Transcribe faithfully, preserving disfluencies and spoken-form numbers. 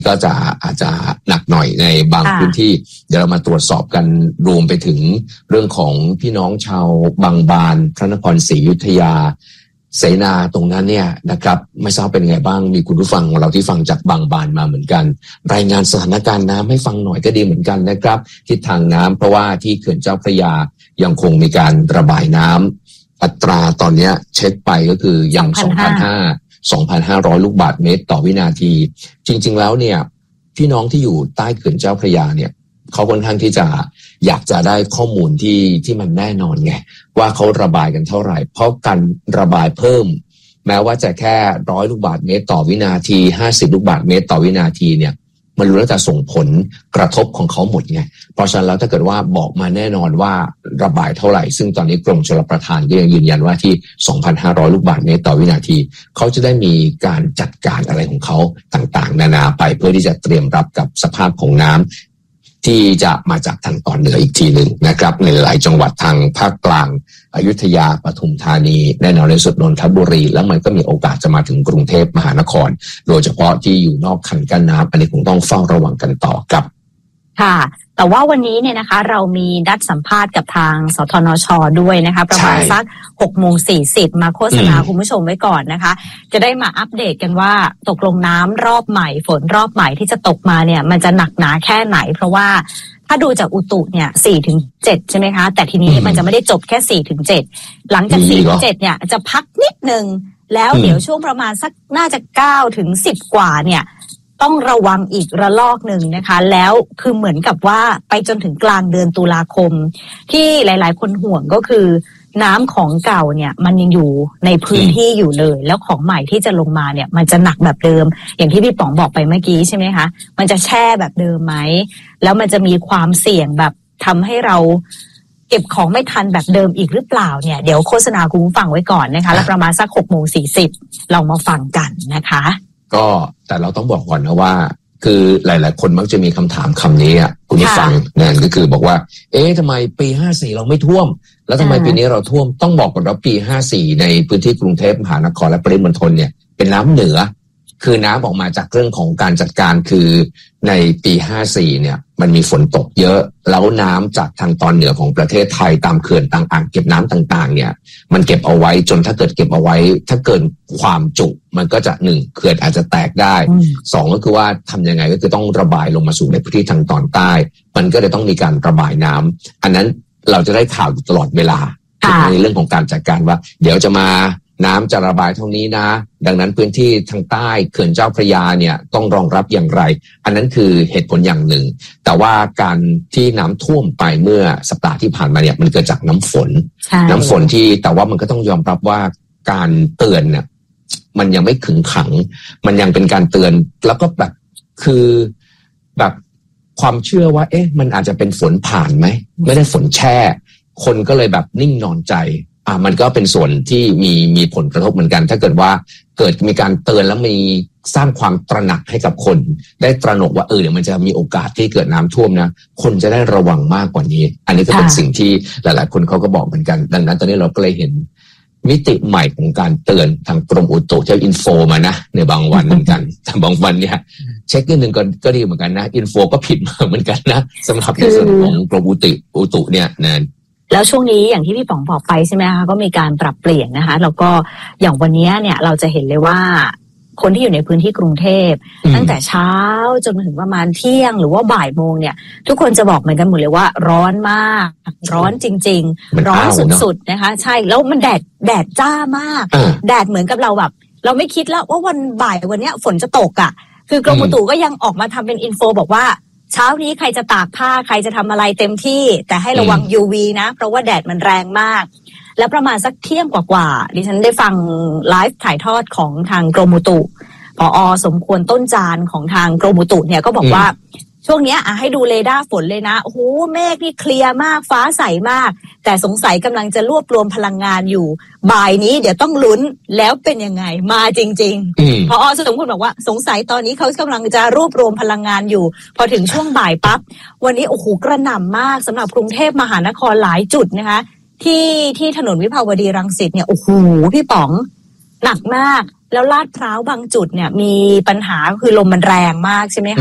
ก็จะอาจจะหนักหน่อยในบางพื้นที่เดี๋ยวเรามาตรวจสอบกันรวมไปถึงเรื่องของพี่น้องชาวบางบานพระนครศรีอยุธยาเสนาตรงนั้นเนี่ยนะครับไม่ทราบเป็นไงบ้างมีคุณผู้ฟังของเราที่ฟังจากบางบานมาเหมือนกันรายงานสถานการณ์น้ำให้ฟังหน่อยก็ดีเหมือนกันนะครับทิศทางน้ำเพราะว่าที่เขื่อนเจ้าพระยายังคงมีการระบายน้ำอัตราตอนนี้เช็คไปก็คือยัง สองพันห้าร้อย ลูกบาศก์เมตรต่อวินาทีจริงๆแล้วเนี่ยพี่น้องที่อยู่ใต้เขื่อนเจ้าพระยาเนี่ยเขาค่อนข้างที่จะอยากจะได้ข้อมูลที่ที่มันแน่นอนไงว่าเขาระบายกันเท่าไหร่เพราะการระบายเพิ่มแม้ว่าจะแค่ร้อยลูกบาศก์เมตรต่อวินาทีห้าสิบลูกบาศก์เมตรต่อวินาทีเนี่ยมันรู้แล้วจะส่งผลกระทบของเขาหมดไงเพราะฉะนั้นแล้วถ้าเกิดว่าบอกมาแน่นอนว่าระบายเท่าไหร่ซึ่งตอนนี้กรมชลประทานก็ยังยืนยันว่าที่ สองพันห้าร้อย ลูกบาศก์เมตรต่อวินาทีเขาจะได้มีการจัดการอะไรของเขาต่างๆนานาไปเพื่อที่จะเตรียมรับกับสภาพของน้ำที่จะมาจากทางตอนเหนืออีกทีหนึ่งนะครับในหลายจังหวัดทางภาคกลางอยุธยาปทุมธานีแน่นอนในสุดนนทบุรีแล้วมันก็มีโอกาสจะมาถึงกรุงเทพมหานครโดยเฉพาะที่อยู่นอกคันกั้นน้ำอันนี้คงต้องเฝ้าระวังกันต่อครับค่ะแต่ว่าวันนี้เนี่ยนะคะเรามีนัดสัมภาษณ์กับทางสทนช.ด้วยนะคะประมาณสัก หกโมงสี่สิบ มาโฆษณาคุณผู้ชมไว้ก่อนนะคะจะได้มาอัปเดตกันว่าตกลงน้ำรอบใหม่ฝนรอบใหม่ที่จะตกมาเนี่ยมันจะหนักหนาแค่ไหนเพราะว่าถ้าดูจากอุตุเนี่ย สี่ถึงเจ็ด ใช่ไหมคะแต่ทีนี้มันจะไม่ได้จบแค่ สี่ถึงเจ็ด หลังจาก สี่ถึงเจ็ด เนี่ยจะพักนิดนึงแล้วเดี๋ยวช่วงประมาณสักน่าจะ เก้าถึงสิบ กว่าเนี่ยต้องระวังอีกระลอกหนึ่งนะคะแล้วคือเหมือนกับว่าไปจนถึงกลางเดือนตุลาคมที่หลายๆคนห่วงก็คือน้ำของเก่าเนี่ยมันยังอยู่ในพื้นที่อยู่เลยแล้วของใหม่ที่จะลงมาเนี่ยมันจะหนักแบบเดิมอย่างที่พี่ป๋องบอกไปเมื่อกี้ใช่ไหมคะมันจะแช่แบบเดิมไหมแล้วมันจะมีความเสี่ยงแบบทำให้เราเก็บของไม่ทันแบบเดิมอีกหรือเปล่าเนี่ยเดี๋ยวโฆษณาคุณผู้ฟังไว้ก่อนนะคะแล้วประมาณสัก หกโมงสี่สิบ เรามาฟังกันนะคะก็แต่เราต้องบอกก่อนนะว่าคือหลายๆคนมักจะมีคำถามคำนี้อ่ะคุณผู้ฟังนั่นก็คือบอกว่าเอ๊ะทำไมปีห้าสี่เราไม่ท่วมแล้วทำไมปีนี้เราท่วมต้องบอกก่อนว่าปีห้าสี่ในพื้นที่กรุงเทพมหานครและปริมณฑลเนี่ยเป็นน้ำเหนือคือน้ำออกมาจากเรื่องของการจัดการคือในปีห้าสี่เนี่ยมันมีฝนตกเยอะแล้วน้ำจากทางตอนเหนือของประเทศไทยตามเขื่อนต่างอ่างเก็บน้ำต่างๆเนี่ยมันเก็บเอาไว้จนถ้าเกิดเก็บเอาไว้ถ้าเกินความจุมันก็จะหนึ่งเขื่อนอาจจะแตกได้สองก็คือว่าทำยังไงก็คือต้องระบายลงมาสู่ในพื้นที่ทางตอนใต้มันก็เลยต้องมีการระบายน้ำอันนั้นเราจะได้ข่าวอยู่ตลอดเวลาในเรื่องของการจัดการว่าเดี๋ยวจะมาน้ำจะระบายเท่านี้นะดังนั้นพื้นที่ทางใต้เขื่อนเจ้าพระยาเนี่ยต้องรองรับอย่างไรอันนั้นคือเหตุผลอย่างหนึ่งแต่ว่าการที่น้ำท่วมไปเมื่อสัปดาห์ที่ผ่านมาเนี่ยมันเกิดจากน้ำฝนน้ำฝนที่แต่ว่ามันก็ต้องยอมรับว่าการเตือนเนี่ยมันยังไม่ขึงขังมันยังเป็นการเตือนแล้วก็แบบคือแบบความเชื่อว่าเอ๊ะมันอาจจะเป็นฝนผ่านไหมไม่ได้ฝนแช่คนก็เลยแบบนิ่งนอนใจอ่ามันก็เป็นส่วนที่มีมีผลกระทบเหมือนกันถ้าเกิดว่าเกิดมีการเตือนแล้วมีสร้างความตระหนักให้กับคนได้ตระหนกว่าเออเดี๋ยวมันจะมีโอกาสที่เกิดน้ำท่วมนะคนจะได้ระวังมากกว่านี้อันนี้ก็เป็นสิ่งที่หลายๆคนเขาก็บอกเหมือนกันดังนั้นตอนนี้เราก็เลยเห็นมิติใหม่ของการเตือนทางกรมอุตุที่อินโฟมานะในบางวันเหมือนกันแต่บางวันเนี่ยเช็คนิดนึงก็ก็ดีเหมือนกันนะอินโฟก็ผิดเหมือนกันนะสำหรับในส่วนของกรมอุตุอุตุเนี่ยนะแล้วช่วงนี้อย่างที่พี่ป๋องบอกไปใช่ไหมคะก็มีการปรับเปลี่ยนนะคะแล้วก็อย่างวันนี้เนี่ยเราจะเห็นเลยว่าคนที่อยู่ในพื้นที่กรุงเทพตั้งแต่เช้าจนถึงประมาณเที่ยงหรือว่าบ่ายโมงเนี่ยทุกคนจะบอกเหมือนกันหมดเลยว่าร้อนมากร้อนจริงๆร้อนสุดๆนะคะใช่แล้วมันแดดแดดจ้ามากแดดเหมือนกับเราแบบเราไม่คิดแล้วว่าวันบ่ายวันนี้ฝนจะตกอ่ะคือกรมอุตุก็ยังออกมาทำเป็นอินโฟบอกว่าเช้านี้ใครจะตากผ้าใครจะทำอะไรเต็มที่แต่ให้ระวัง ยู วี นะเพราะว่าแดดมันแรงมากแล้วประมาณสักเที่ยงกว่าๆดิฉันได้ฟังไลฟ์ถ่ายทอดของทางกรมอุตุผอ.สมควรต้นจานของทางกรมอุตุเนี่ยก็บอกว่าช่วงนี้อ่ะให้ดูเรดาร์ฝนเลยนะโอ้โหเมฆนี่เคลียร์มากฟ้าใสมากแต่สงสัยกำลังจะรวบรวมพลังงานอยู่บ่ายนี้เดี๋ยวต้องลุ้นแล้วเป็นยังไงมาจริงๆผอ.สมควรบอกว่าสงสัยตอนนี้เขากำลังจะรวบรวมพลังงานอยู่พอถึงช่วงบ่ายปั๊บวันนี้โอ้โหกระหน่ำมากสำหรับกรุงเทพมหานครหลายจุดนะคะที่ที่ถนนวิภาวดีรังสิตเนี่ยโอ้โหพี่ป๋องหนักมากแล้วลาดพร้าวบางจุดเนี่ยมีปัญหาคือลมมันแรงมากใช่ไหมคะ